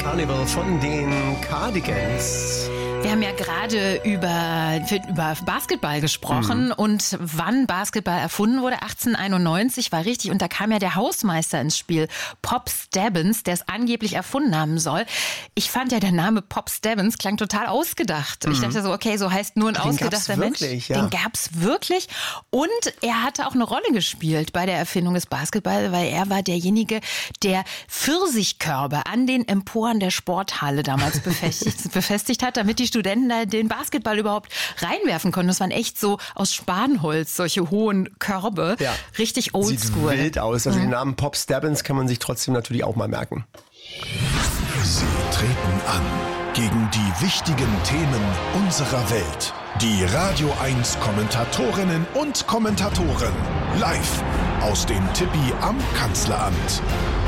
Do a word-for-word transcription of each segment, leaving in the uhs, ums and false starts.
Carnival von den Cardigans. Wir haben ja gerade über, über Basketball gesprochen mhm. und wann Basketball erfunden wurde. achtzehnhunderteinundneunzig war richtig und da kam ja der Hausmeister ins Spiel, Pop Stebbins, der es angeblich erfunden haben soll. Ich fand ja, der Name Pop Stebbins klang total ausgedacht. Mhm. Ich dachte so, okay, so heißt nur ein den ausgedachter Mensch. Wirklich, ja. Den gab's wirklich. Und er hatte auch eine Rolle gespielt bei der Erfindung des Basketball, weil er war derjenige, der Pfirsichkörbe an den Emporen der Sporthalle damals befestigt, befestigt hat, damit die Studenten da den Basketball überhaupt reinwerfen konnten. Das waren echt so aus Spanholz, solche hohen Körbe. Ja. Richtig oldschool. Sieht wild aus. Also mhm. den Namen Pop Stebbins kann man sich trotzdem natürlich auch mal merken. Sie treten an gegen die wichtigen Themen unserer Welt. Die Radio eins Kommentatorinnen und Kommentatoren live aus dem Tippi am Kanzleramt.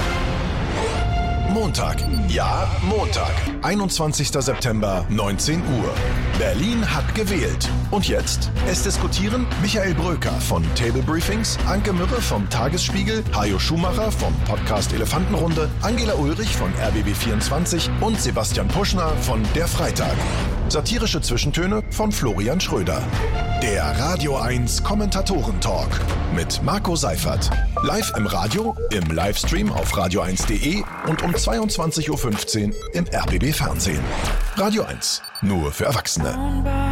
Montag, ja Montag, einundzwanzigster September, neunzehn Uhr. Berlin hat gewählt. Und jetzt? Es diskutieren Michael Bröker von Table Briefings, Anke Mürre vom Tagesspiegel, Hajo Schumacher vom Podcast Elefantenrunde, Angela Ulrich von R B B vierundzwanzig und Sebastian Puschner von Der Freitag. Satirische Zwischentöne von Florian Schröder. Der Radio eins Kommentatoren-Talk mit Marco Seifert. Live im Radio, im Livestream auf radio eins punkt de und um zweiundzwanzig Uhr fünfzehn im R B B Fernsehen. Radio eins, nur für Erwachsene.